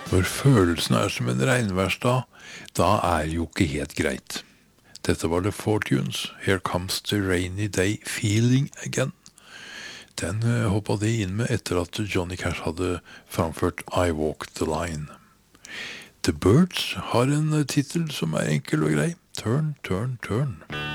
Når følelsen som en regnværsdag, da jo ikke helt greit. Dette var The Fortunes, Here Comes the Rainy Day Feeling Again. Den hoppet de inn med etter at Johnny Cash hadde framført I Walk the Line. The Birds har en titel som enkel og grei. Turn, turn, turn.